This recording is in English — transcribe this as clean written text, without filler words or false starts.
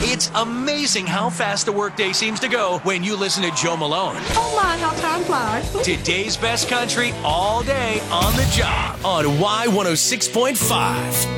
It's amazing how fast the workday seems to go when you listen to Joe Malone. Oh my, how time flies. Today's best country all day on the job on Y106.5.